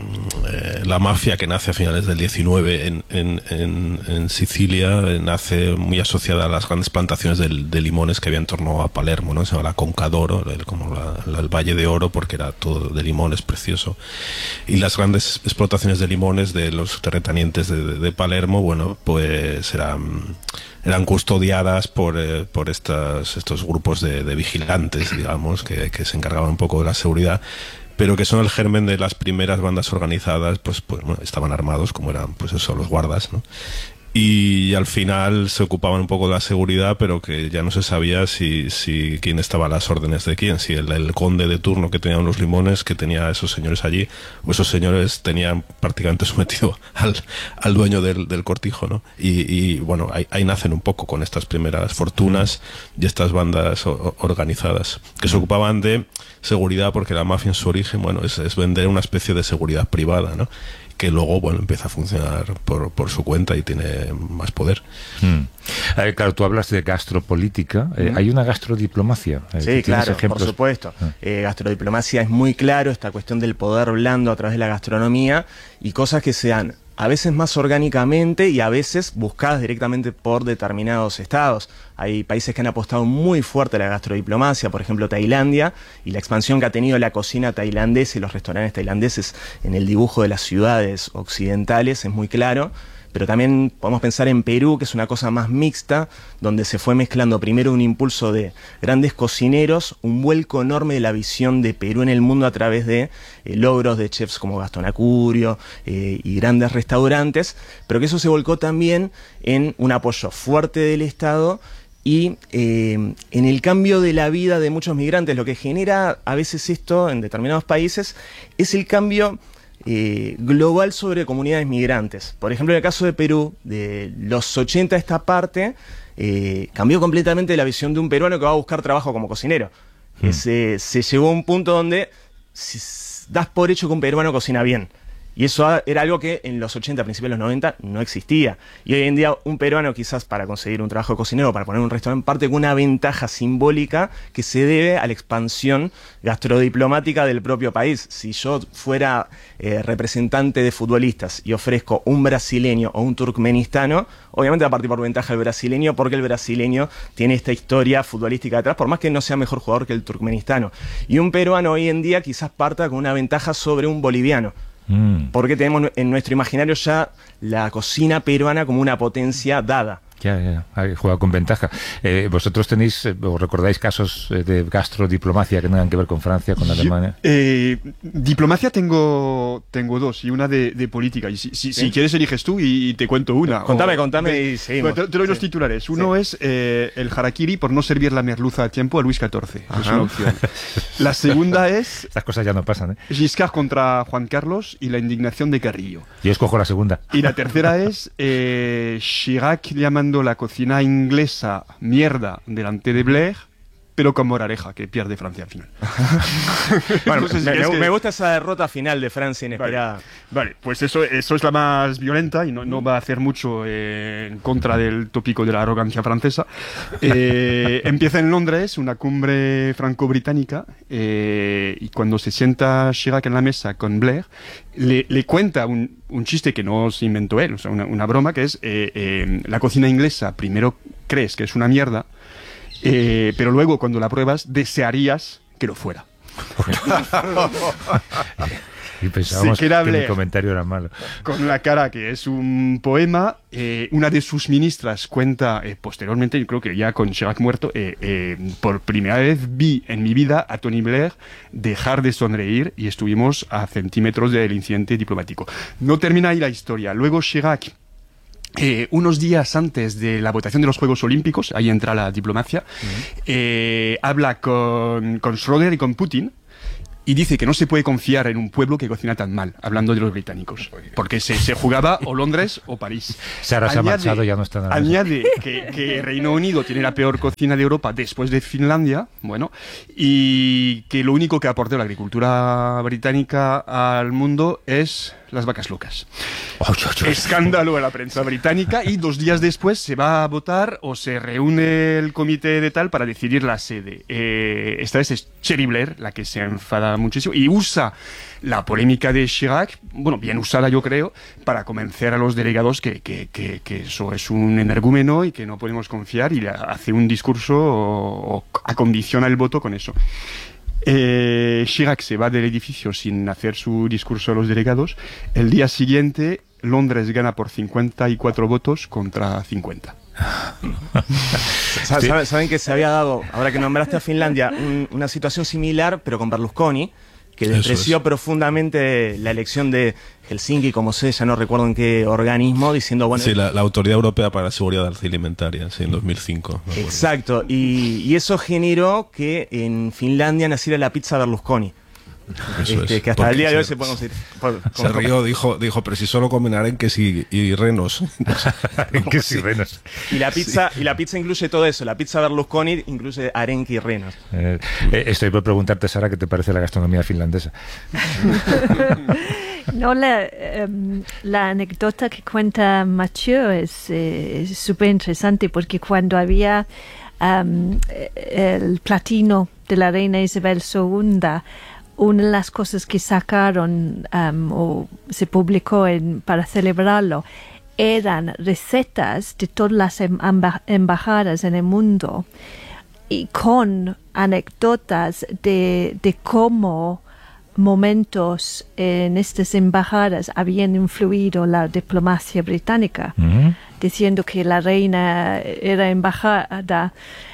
eh, la mafia que nace a finales del diecinueve en, en, en, en Sicilia, eh, nace muy asociada a las grandes plantaciones de, de limones que había en torno a Palermo, ¿no? Se llama la Conca d'Oro, el, como la, la, el Valle de Oro, porque era todo de limones, precioso. Y las grandes explotaciones de limones de los terratenientes de, de, de Palermo, bueno, pues eran... eran custodiadas por, eh, por estas, estos grupos de, de vigilantes, digamos, que, que se encargaban un poco de la seguridad, pero que son el germen de las primeras bandas organizadas, pues, pues bueno, estaban armados, como eran pues eso, los guardas, ¿no? Y al final se ocupaban un poco de la seguridad, pero que ya no se sabía si, si quién estaba a las órdenes de quién, si el, el conde de turno que tenía los limones, que tenía a esos señores allí, o esos señores tenían prácticamente sometido al, al dueño del, del cortijo, ¿no? Y, y bueno, ahí, ahí nacen un poco con estas primeras fortunas y estas bandas o, organizadas, que se ocupaban de seguridad, porque la mafia en su origen, bueno, es, es vender una especie de seguridad privada, ¿no? Que luego, bueno, empieza a funcionar por, por su cuenta y tiene más poder. Mm. Eh, claro, tú hablas de gastropolítica. Eh, mm. ¿Hay una gastrodiplomacia? Eh, sí, claro, ejemplos? Por supuesto. Ah. Eh, gastrodiplomacia es muy claro, esta cuestión del poder blando a través de la gastronomía y cosas que se dan a veces más orgánicamente y a veces buscadas directamente por determinados estados. Hay países que han apostado muy fuerte a la gastrodiplomacia, por ejemplo Tailandia, y la expansión que ha tenido la cocina tailandesa y los restaurantes tailandeses en el dibujo de las ciudades occidentales es muy claro. Pero también podemos pensar en Perú, que es una cosa más mixta, donde se fue mezclando primero un impulso de grandes cocineros, un vuelco enorme de la visión de Perú en el mundo a través de eh, logros de chefs como Gastón Acurio eh, y grandes restaurantes, pero que eso se volcó también en un apoyo fuerte del Estado y eh, en el cambio de la vida de muchos migrantes. Lo que genera a veces esto en determinados países es el cambio Eh, global sobre comunidades migrantes. Por ejemplo, en el caso de Perú, de los ochenta a esta parte, eh, cambió completamente la visión de un peruano que va a buscar trabajo como cocinero. Mm. Que se, se llegó a un punto donde si, das por hecho que un peruano cocina bien. Y eso era algo que en los ochenta, principios de los noventa, no existía. Y hoy en día un peruano quizás para conseguir un trabajo de cocinero, para poner un restaurante, parte con una ventaja simbólica que se debe a la expansión gastrodiplomática del propio país. Si yo fuera eh, representante de futbolistas y ofrezco un brasileño o un turkmenistano, obviamente va a partir por ventaja el brasileño, porque el brasileño tiene esta historia futbolística detrás, por más que no sea mejor jugador que el turkmenistano. Y un peruano hoy en día quizás parta con una ventaja sobre un boliviano. Porque tenemos en nuestro imaginario ya la cocina peruana como una potencia dada. Ya, ya, ya. Juega con ventaja. Eh, ¿Vosotros tenéis eh, o recordáis casos eh, de gastrodiplomacia que tengan que ver con Francia, con Alemania? Yo, eh, diplomacia tengo tengo dos y una de, de política. Y si, si, ¿Sí? si quieres eliges tú y te cuento una. Contame, o, contame de, y seguimos. Bueno, te, te doy sí. los titulares. Uno sí. es eh, el harakiri por no servir la merluza a tiempo a Luis catorce. Es una opción. La segunda es... Estas cosas ya no pasan, ¿eh? Giscard contra Juan Carlos y la indignación de Carrillo. Yo escojo la segunda. Y la tercera es eh, Chirac llamando la cocina inglesa mierda delante de Blair, pero con moraleja, que pierde Francia al final. Bueno, No sé si me, es me- que- me gusta esa derrota final de Francia inesperada. Vale, vale, pues eso, eso es la más violenta y no, no va a hacer mucho eh, en contra del tópico de la arrogancia francesa. Eh, empieza en Londres una cumbre franco-británica eh, y cuando se sienta Chirac en la mesa con Blair, le, le cuenta un, un chiste que no se inventó él, o sea, una, una broma que es eh, eh, la cocina inglesa primero crees que es una mierda, eh, pero luego cuando la pruebas desearías que lo fuera. Y pensábamos Se queda que mi Blair. comentario era malo. Con la cara, que es un poema. Eh, una de sus ministras cuenta eh, posteriormente, yo creo que ya con Chirac muerto, eh, eh, por primera vez vi en mi vida a Tony Blair dejar de sonreír y estuvimos a centímetros del incidente diplomático. No termina ahí la historia. Luego Chirac, Eh, unos días antes de la votación de los Juegos Olímpicos, ahí entra la diplomacia, uh-huh. eh, habla con, con Schröder y con Putin y dice que no se puede confiar en un pueblo que cocina tan mal, hablando de los británicos, porque se, se jugaba o Londres o París. Sara se ha marchado, ya no está nada. Añade que, que Reino Unido tiene la peor cocina de Europa después de Finlandia, bueno, y que lo único que ha aportado la agricultura británica al mundo es las vacas locas. Oh, yo, yo. Escándalo en la prensa británica y dos días después se va a votar o se reúne el comité de tal para decidir la sede. Eh, esta vez es Cheryl Blair la que se enfada muchísimo y usa la polémica de Chirac, bueno, bien usada yo creo, para convencer a los delegados que, que, que, que eso es un energúmeno y que no podemos confiar, y hace un discurso o, o acondiciona el voto con eso. Eh, Chirac se va del edificio sin hacer su discurso a los delegados. El día siguiente Londres gana por cincuenta y cuatro votos contra cincuenta. ¿Saben, saben, saben que se había dado, ahora que nombraste a Finlandia, un, una situación similar, pero con Berlusconi, que despreció es. profundamente la elección de Helsinki, como sé, ya no recuerdo en qué organismo, diciendo... bueno, sí, la, la Autoridad Europea para la Seguridad Alimentaria, sí, en dos mil cinco. Exacto, y, y eso generó que en Finlandia naciera la pizza Berlusconi. Eso este, es. Que hasta Porque el día de se, hoy se puede conseguir. Por, se rió, dijo, dijo, pero si solo comen arenques y, y renos. Arenques y renos. Y la pizza, y la pizza incluye todo eso. La pizza Berlusconi incluye arenque y renos. Eh, eh, estoy por preguntarte, Sara, ¿qué te parece la gastronomía finlandesa? No, la, um, la anécdota que cuenta Mathieu es eh, súper interesante, porque cuando había um, el platino de la reina Isabel segunda, una de las cosas que sacaron um, o se publicó en, para celebrarlo eran recetas de todas las emba- embajadas en el mundo y con anécdotas de, de cómo momentos en estas embajadas habían influido la diplomacia británica, uh-huh. diciendo que la reina era embajada.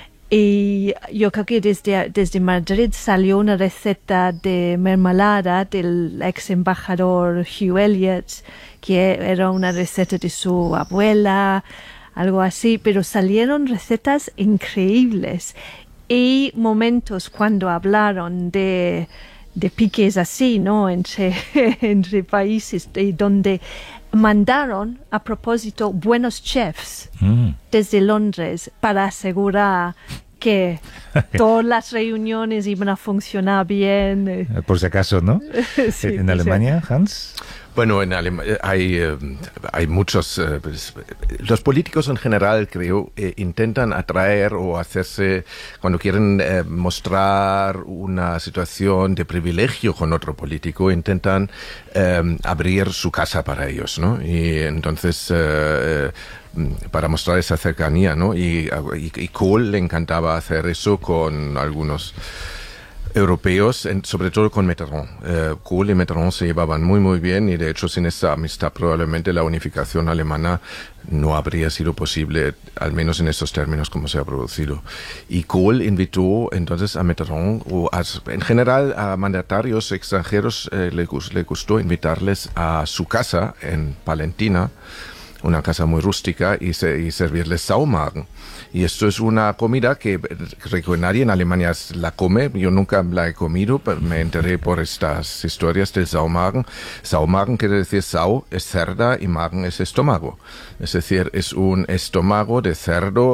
Y yo creo que desde, desde Madrid salió una receta de mermelada del ex embajador Hugh Elliot, que era una receta de su abuela, algo así, pero salieron recetas increíbles. Y momentos cuando hablaron de, de piques así, ¿no?, entre, entre países, de donde mandaron a propósito buenos chefs mm. desde Londres para asegurar que todas las reuniones iban a funcionar bien. Por si acaso, ¿no? Sí, ¿En Alemania, Hans? Bueno, en Alemania hay, eh, hay muchos... Eh, pues, los políticos en general, creo, eh, intentan atraer o hacerse... Cuando quieren eh, mostrar una situación de privilegio con otro político, intentan eh, abrir su casa para ellos, ¿no? Y entonces... Eh, para mostrar esa cercanía, ¿no? Y, y, y Kohl le encantaba hacer eso con algunos europeos, en, sobre todo con Mitterrand. Eh, Kohl y Mitterrand se llevaban muy muy bien, y de hecho sin esa amistad probablemente la unificación alemana no habría sido posible, al menos en estos términos como se ha producido. Y Kohl invitó entonces a Mitterrand, o a, en general a mandatarios extranjeros, eh, le, le gustó invitarles a su casa en Palentina, una casa muy rústica, y, se, y servirles Saumagen. Y esto es una comida que creo que nadie en Alemania la come. Yo nunca la he comido, pero me enteré por estas historias del Saumagen. Saumagen quiere decir Sau es cerda y Magen es estómago. Es decir, es un estómago de cerdo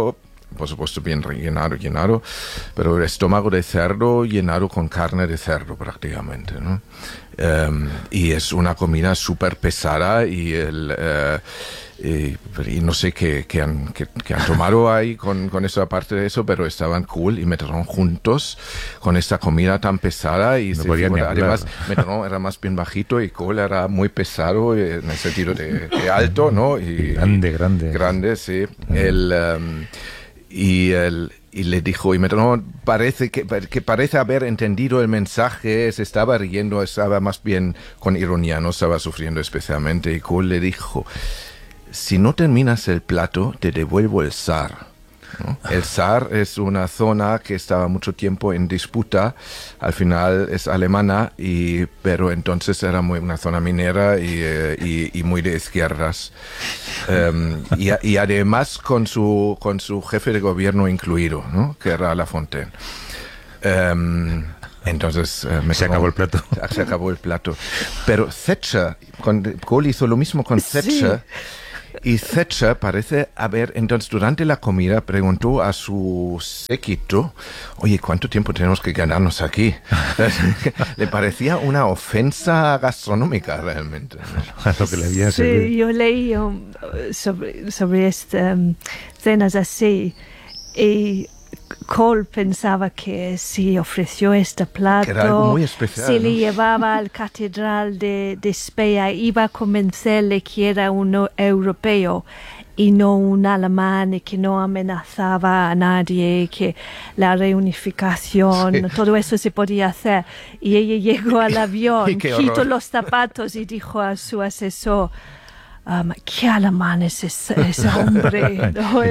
por supuesto bien rellenado, llenado, pero el estómago de cerdo llenado con carne de cerdo prácticamente, ¿no? Um, y es una comida súper pesada y el... Uh, Y, y no sé qué, qué, han, qué, qué han tomado ahí con, con esa parte de eso, pero estaban cool y Mitterrand juntos con esta comida tan pesada y no se podían figura, ni hablar. además Mitterrand era más bien bajito y Kohl era muy pesado en el sentido de, de alto, ¿no? Y, y grande, grande. Grande, sí. Uh-huh. El, um, y el... Y le dijo, y Mitterrand parece que, que parece haber entendido el mensaje, se estaba riendo, estaba más bien con ironía, no estaba sufriendo especialmente. Y Kohl le dijo, si no terminas el plato, te devuelvo el Saar, ¿no? El Saar es una zona que estaba mucho tiempo en disputa, al final es alemana, y, pero entonces era muy, una zona minera y, y, y muy de izquierdas. Um, y, y además con su, con su jefe de gobierno incluido, ¿no? Que era Lafontaine. Um, Entonces eh, me se acabó el plato. Se acabó el plato. Pero Thatcher, con, Kohl hizo lo mismo con Thatcher. Sí. Y Thatcher parece haber, entonces durante la comida preguntó a su séquito, oye, ¿cuánto tiempo tenemos que ganarnos aquí? Le parecía una ofensa gastronómica realmente. Lo que le había sí, servido. Yo leí um, sobre, sobre estas um, cenas así y Kohl pensaba que si ofreció este plato, era algo muy especial, si ¿no? le llevaba al catedral de, de Speyer, iba a convencerle que era un europeo y no un alemán, y que no amenazaba a nadie, que la reunificación, sí. todo eso se podía hacer. Y ella llegó al avión, quitó los zapatos y dijo a su asesor, Um, ¿qué alemán es ese, ese hombre? No,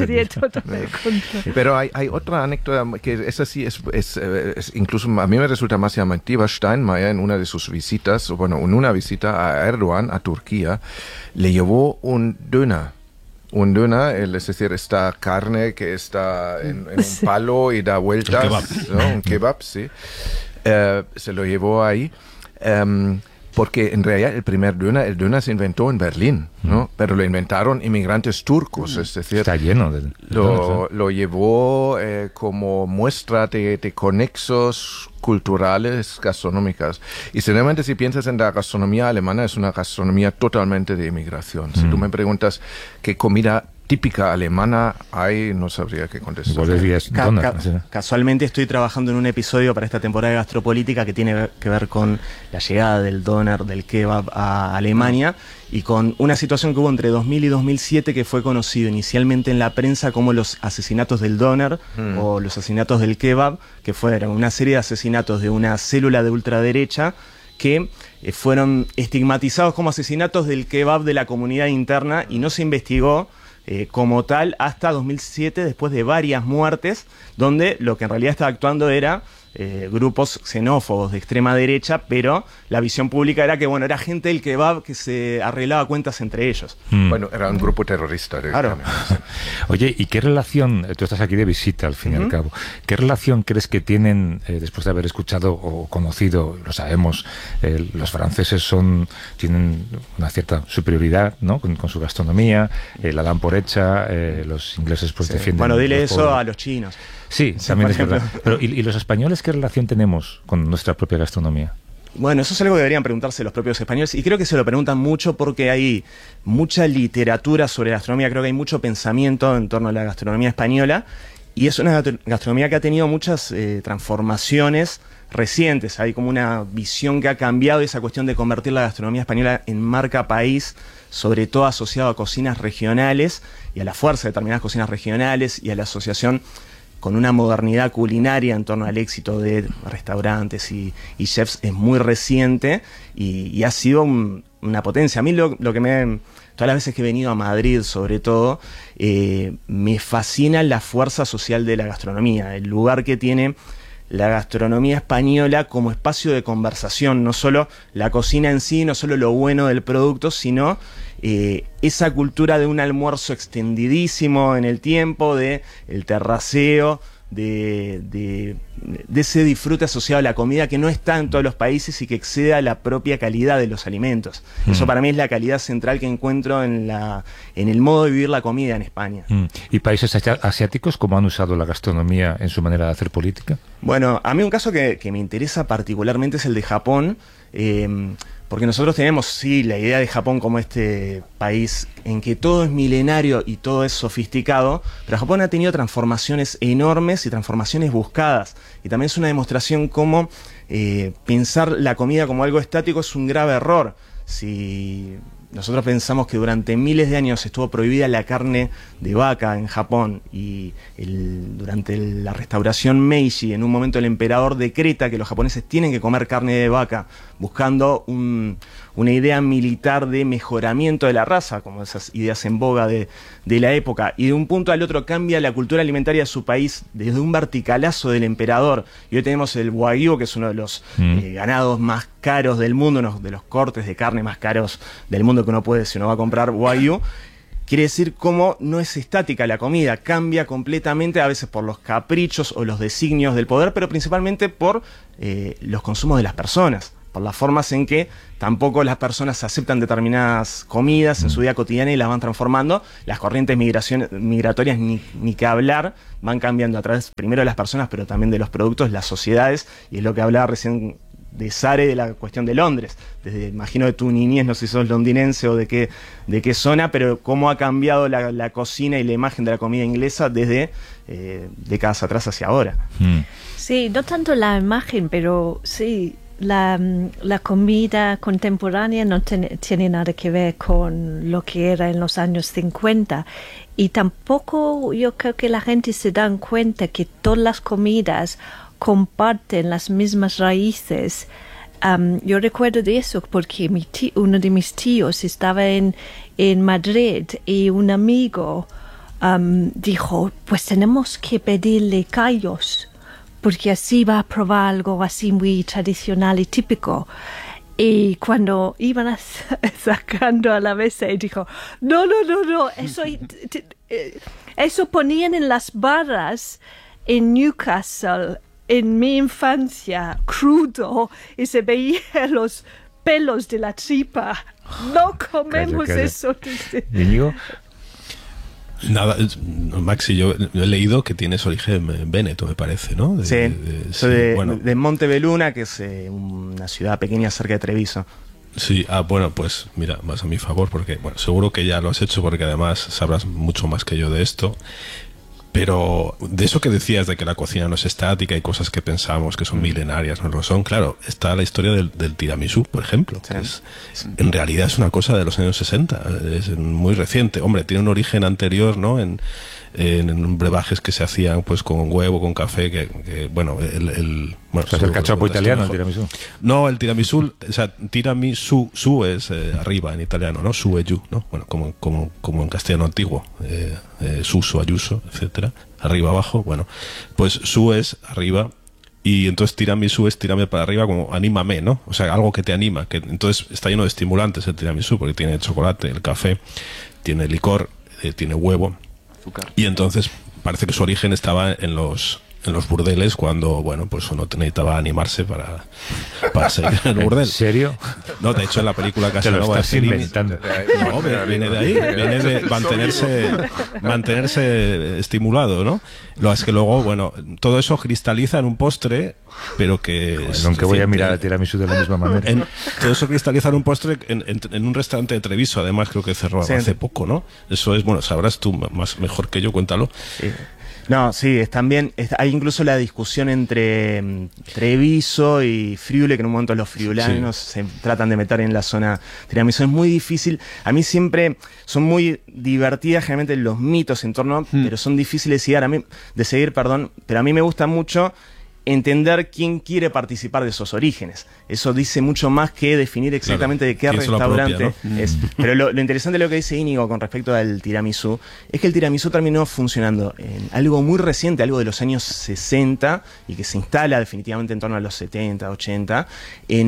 pero hay, hay otra anécdota que esa sí es, es, es incluso a mí me resulta más llamativa. Steinmeier en una de sus visitas, bueno, en una visita a Erdogan a Turquía, le llevó un döner. Un döner, es decir, esta carne que está en, en un palo y da vueltas, un kebab, ¿no? Un kebab, sí. Uh, se lo llevó ahí. Um, Porque en realidad el primer döner, el döner se inventó en Berlín, ¿no? Mm. Pero lo inventaron inmigrantes turcos, es decir... Está lleno de... Lo, lo llevó eh, como muestra de, de conexos culturales, gastronómicas. Y sinceramente, si piensas en la gastronomía alemana, es una gastronomía totalmente de inmigración. Si mm. tú me preguntas qué comida típica alemana hay, no sabría qué contestar. Ca ca casualmente estoy trabajando en un episodio para esta temporada de Gastropolítica que tiene que ver con la llegada del doner, del kebab a Alemania, y con una situación que hubo entre dos mil y dos mil siete que fue conocido inicialmente en la prensa como los asesinatos del doner mm. o los asesinatos del kebab, que fueron una serie de asesinatos de una célula de ultraderecha que eh, fueron estigmatizados como asesinatos del kebab de la comunidad interna y no se investigó Eh, como tal hasta dos mil siete, después de varias muertes, donde lo que en realidad estaba actuando era eh, grupos xenófobos de extrema derecha, pero la visión pública era que, bueno, era gente del kebab que se arreglaba cuentas entre ellos. Mm. Bueno, era un grupo terrorista. Claro. Oye, ¿y qué relación, tú estás aquí de visita al fin y uh-huh. al cabo, qué relación crees que tienen, eh, después de haber escuchado o conocido, lo sabemos, eh, los franceses son tienen una cierta superioridad, ¿no? con, con su gastronomía, eh, la dan por hecha, eh, los ingleses pues sí. defienden... Bueno, dile eso pobres. A los chinos. Sí, sí también es verdad. Pero, ¿y, ¿y los españoles qué relación tenemos con nuestra propia gastronomía? Bueno, eso es algo que deberían preguntarse los propios españoles, y creo que se lo preguntan mucho porque hay mucha literatura sobre gastronomía, creo que hay mucho pensamiento en torno a la gastronomía española, y es una gastronomía que ha tenido muchas eh, transformaciones recientes. Hay como una visión que ha cambiado, esa cuestión de convertir la gastronomía española en marca país, sobre todo asociado a cocinas regionales y a la fuerza de determinadas cocinas regionales y a la asociación con una modernidad culinaria en torno al éxito de restaurantes y, y chefs es muy reciente y, y ha sido un, una potencia. A mí lo, lo que me... Todas las veces que he venido a Madrid, sobre todo, eh, me fascina la fuerza social de la gastronomía, el lugar que tiene la gastronomía española como espacio de conversación, no solo la cocina en sí, no solo lo bueno del producto, sino eh, esa cultura de un almuerzo extendidísimo en el tiempo, de el terraceo, de, de, de ese disfrute asociado a la comida que no está en todos los países y que excede a la propia calidad de los alimentos. Mm. Eso para mí es la calidad central que encuentro en, la, en el modo de vivir la comida en España. Mm. ¿Y países asiáticos cómo han usado la gastronomía en su manera de hacer política? Bueno, a mí un caso que, que me interesa particularmente es el de Japón, eh, porque nosotros tenemos, sí, la idea de Japón como este país en que todo es milenario y todo es sofisticado, pero Japón ha tenido transformaciones enormes y transformaciones buscadas. Y también es una demostración cómo eh, pensar la comida como algo estático es un grave error. Si nosotros pensamos que durante miles de años estuvo prohibida la carne de vaca en Japón y el, durante el, la restauración Meiji, en un momento el emperador decreta que los japoneses tienen que comer carne de vaca, buscando un, una idea militar de mejoramiento de la raza, como esas ideas en boga de, de la época, y de un punto al otro cambia la cultura alimentaria de su país desde un verticalazo del emperador. Y hoy tenemos el Wagyu, que es uno de los mm. eh, ganados más caros del mundo, uno de los cortes de carne más caros del mundo que uno puede, si uno va a comprar Wagyu. Quiere decir cómo no es estática la comida, cambia completamente, a veces por los caprichos o los designios del poder, pero principalmente por eh, los consumos de las personas, por las formas en que tampoco las personas aceptan determinadas comidas en su vida cotidiana y las van transformando. Las corrientes migratorias, ni, ni que hablar, van cambiando a través primero de las personas, pero también de los productos, las sociedades, y es lo que hablaba recién de Sare, de la cuestión de Londres. Desde, imagino de tu niñez, no sé si sos londinense o de qué, de qué zona, pero cómo ha cambiado la, la cocina y la imagen de la comida inglesa desde eh, décadas atrás hacia ahora. Mm. Sí, no tanto la imagen, pero sí, la, la comida contemporánea no tiene, tiene nada que ver con lo que era en los años cincuenta. Y tampoco yo creo que la gente se da cuenta que todas las comidas comparten las mismas raíces. Um, yo recuerdo de eso porque mi tío, uno de mis tíos estaba en, en Madrid y un amigo um, dijo, pues tenemos que pedirle callos porque así va a probar algo así muy tradicional y típico. Y cuando iban a, sacando a la mesa, y dijo, no, no, no, no, eso, eso ponían en las barras en Newcastle en mi infancia, crudo, y se veían los pelos de la tripa. No comemos calla, calla. Eso. ¿Íñigo? Nada, Maxi, yo he leído que tienes origen véneto, me parece, ¿no? De, sí, de, de, soy sí, de, bueno. de Montebelluna, que es eh, una ciudad pequeña cerca de Treviso. Sí, ah, bueno, pues mira, más a mi favor, porque bueno, seguro que ya lo has hecho, porque además sabrás mucho más que yo de esto. Pero de eso que decías, de que la cocina no es estática y cosas que pensamos que son milenarias, no lo son, claro, está la historia del, del tiramisú, por ejemplo. Sí. Que es, en realidad es una cosa de los años sesenta, es muy reciente. Hombre, tiene un origen anterior, ¿no? En, en, en brebajes que se hacían pues con huevo, con café, que, que bueno, el... el bueno, o sea, el cachopo italiano, el tiramisú. No, el tiramisú, o sea, tiramisú, su es eh, arriba en italiano, ¿no? Su e yu, ¿no? Bueno, como, como, como en castellano antiguo, eh, eh, suso, ayuso, etcétera. Arriba, abajo, bueno, pues su es arriba y entonces tiramisú es tírame para arriba, como anímame, ¿no? O sea, algo que te anima, que entonces está lleno de estimulantes el tiramisú, porque tiene chocolate, el café, tiene licor, eh, tiene huevo, azúcar. Y entonces parece que su origen estaba en los en los burdeles, cuando, bueno, pues uno necesitaba animarse para, para seguir en el burdel. ¿En serio? No, de hecho en la película Te lo estás inventando. No, viene de ahí, viene de mantenerse mantenerse estimulado, ¿no? Lo es que luego, bueno, todo eso cristaliza en un postre, pero que... Bueno, aunque voy a mirar a tiramisú de la misma manera. En, todo eso cristaliza en un postre en, en, en un restaurante de Treviso, además creo que cerró sí. hace poco, ¿no? Eso es, bueno, sabrás tú más mejor que yo, cuéntalo. Sí. No, sí, es también, es, hay incluso la discusión entre um, Treviso y Friuli, que en un momento los friulanos sí. se tratan de meter en la zona tiramisú. Es muy difícil, a mí siempre son muy divertidas generalmente los mitos en torno, mm. pero son difíciles de seguir, a mí, de seguir, perdón, pero a mí me gusta mucho entender quién quiere participar de esos orígenes. Eso dice mucho más que definir exactamente claro, de qué restaurante propia, ¿no? es. Pero lo, lo interesante de lo que dice Íñigo con respecto al tiramisú es que el tiramisú terminó funcionando en algo muy reciente, algo de los años sesenta, y que se instala definitivamente en torno a los setenta, ochenta, en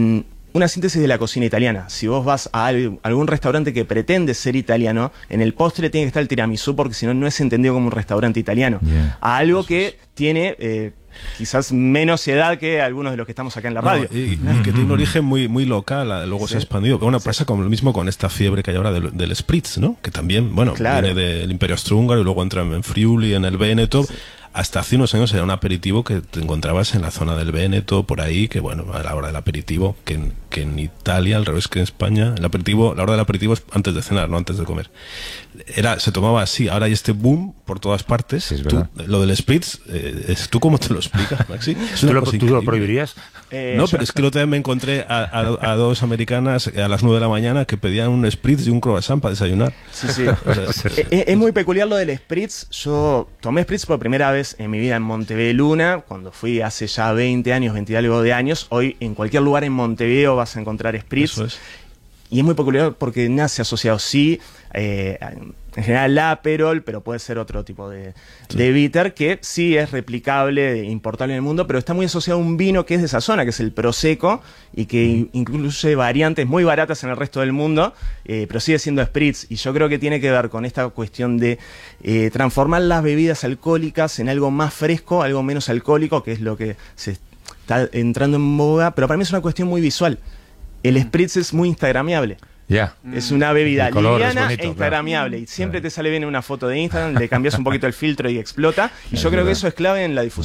una síntesis de la cocina italiana. Si vos vas a algún restaurante que pretende ser italiano, en el postre tiene que estar el tiramisú, porque si no, no es entendido como un restaurante italiano. Yeah. A algo que tiene eh, quizás menos edad que algunos de los que estamos acá en la radio. No, y, y que tiene un origen muy, muy local, luego sí. se ha expandido. Bueno, sí. pasa con lo mismo con esta fiebre que hay ahora del, del Spritz, ¿no? Que también, bueno, claro. viene del Imperio Austrohúngaro y luego entra en Friuli, en el Véneto. Sí. Hasta hace unos años era un aperitivo que te encontrabas en la zona del Véneto, por ahí, que bueno, a la hora del aperitivo, que en, que en Italia, al revés que en España, el aperitivo, la hora del aperitivo es antes de cenar, no antes de comer. Era, se tomaba así, ahora hay este boom por todas partes. Sí, es tú, lo del Spritz, eh, ¿tú cómo te lo explicas, Maxi? ¿Tú lo, ¿Tú lo prohibirías? Eh, no, pero es que el otro día me encontré a, a, a dos americanas a las nueve de la mañana que pedían un Spritz y un croissant para desayunar. Sí, sí. O sea, es, es muy peculiar lo del Spritz. Yo tomé Spritz por primera vez en mi vida en Montevideo, cuando fui hace ya veinte años, veinte y algo de años. Hoy en cualquier lugar en Montevideo vas a encontrar Spritz. Eso es. Y es muy peculiar porque nace asociado, sí, eh, en general la Aperol, pero puede ser otro tipo de, sí. de bitter, que sí es replicable, importable en el mundo, pero está muy asociado a un vino que es de esa zona, que es el Prosecco, y que mm. incluye variantes muy baratas en el resto del mundo, eh, pero sigue siendo Spritz. Y yo creo que tiene que ver con esta cuestión de eh, transformar las bebidas alcohólicas en algo más fresco, algo menos alcohólico, que es lo que se está entrando en boga, pero para mí es una cuestión muy visual. El Spritz es muy instagramiable. Yeah. Es una bebida liviana bonito, e instagramiable. Claro. Y siempre claro. te sale bien una foto de Instagram, le cambias un poquito el filtro y explota. Y yo creo que eso es clave en la difusión.